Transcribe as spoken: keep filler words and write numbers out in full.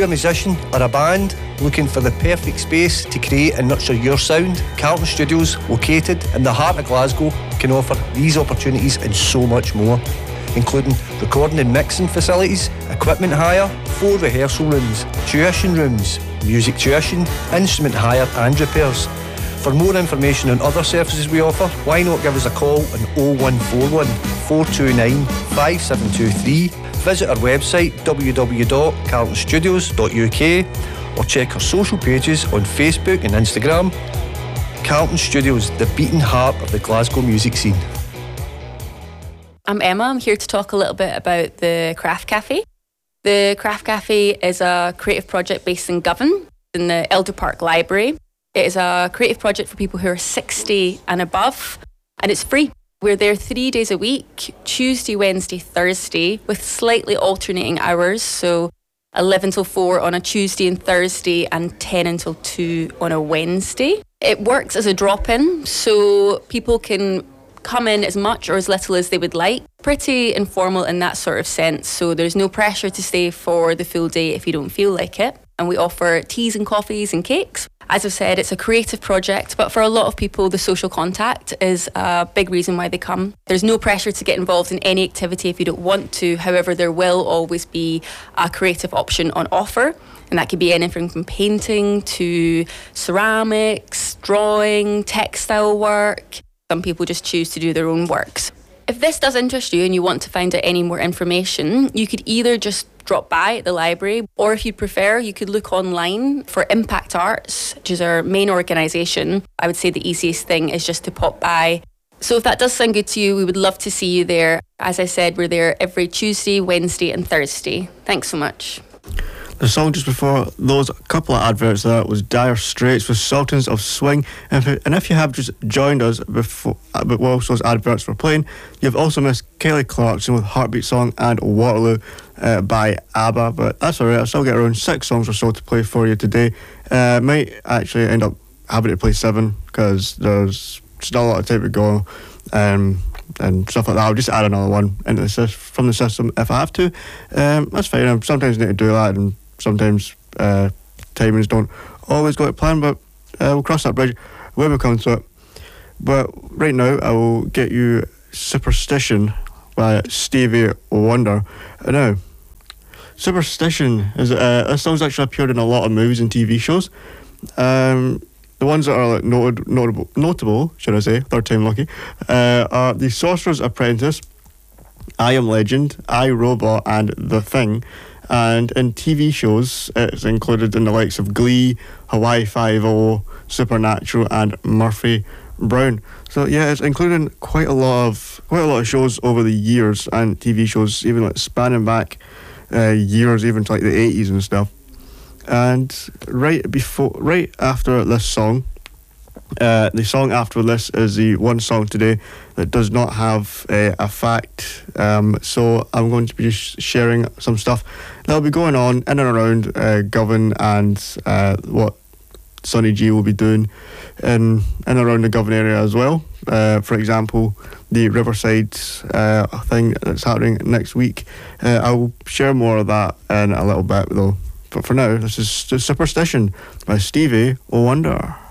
you a musician or a band looking for the perfect space to create and nurture your sound? Carlton Studios, located in the heart of Glasgow, can offer these opportunities and so much more, including recording and mixing facilities, equipment hire, four rehearsal rooms, tuition rooms, music tuition, instrument hire and repairs. For more information on other services we offer, why not give us a call on oh one four one, four two nine, five seven two three, visit our website w w w dot carlton studios dot u k or check our social pages on Facebook and Instagram. Carlton Studios, the beating heart of the Glasgow music scene. I'm Emma. I'm here to talk a little bit about the Craft Cafe. The Craft Cafe is a creative project based in Govan, in the Elder Park Library. It is a creative project for people who are sixty and above, and it's free. We're there three days a week, Tuesday, Wednesday, Thursday, with slightly alternating hours, so eleven till four on a Tuesday and Thursday and ten until two on a Wednesday. It works as a drop-in, so people can come in as much or as little as they would like. Pretty informal in that sort of sense, so there's no pressure to stay for the full day if you don't feel like it. And we offer teas and coffees and cakes. As I've said, it's a creative project, but for a lot of people, the social contact is a big reason why they come. There's no pressure to get involved in any activity if you don't want to. However, there will always be a creative option on offer. And that could be anything from painting to ceramics, drawing, textile work. Some people just choose to do their own works. If this does interest you and you want to find out any more information, you could either just drop by at the library, or if you'd prefer, you could look online for Impact Arts, which is our main organisation. I would say the easiest thing is just to pop by. So if that does sound good to you, we would love to see you there. As I said, we're there every Tuesday, Wednesday and Thursday. Thanks so much. The song just before those couple of adverts there was Dire Straits with Sultans of Swing. And if, and if you have just joined us before, but whilst those adverts were playing, you've also missed Kelly Clarkson with Heartbeat Song and Waterloo uh, by ABBA. But that's alright, I'll still get around six songs or so to play for you today. Uh, might actually end up having to play seven because there's still a lot of time to go. Um, and stuff like that. I'll just add another one into the sys- from the system if I have to. Um, that's fine. I sometimes need to do that, and sometimes uh, timings don't always go to plan, but uh, we'll cross that bridge when we come to it. But right now, I will get you Superstition by Stevie Wonder. Now, Superstition is uh, this song's actually appeared in a lot of movies and T V shows. Um, The ones that are like noted, notable, notable, should I say, third time lucky, uh, are The Sorcerer's Apprentice, I Am Legend, I, Robot, and The Thing. And in T V shows, it's included in the likes of Glee, Hawaii Five-O, Supernatural, and Murphy Brown. So yeah, it's included in quite a lot of quite a lot of shows over the years, and T V shows even like spanning back uh, years, even to like the eighties and stuff. And right before, right after this song, uh, the song after this is the one song today that does not have uh, a fact. Um, so I'm going to be just sharing some stuff that'll be going on in and around uh, Govan and uh, what Sonny G will be doing in, in and around the Govan area as well. Uh, for example, the Riverside uh, thing that's happening next week. Uh, I'll share more of that in a little bit though. But for now, this is Superstition by Stevie Wonder.